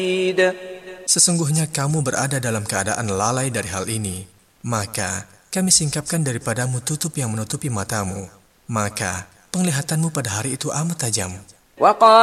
Sesungguhnya kamu berada dalam keadaan lalai dari hal ini, maka kami singkapkan daripadamu tutup yang menutupi matamu, maka penglihatanmu pada hari itu amat tajam.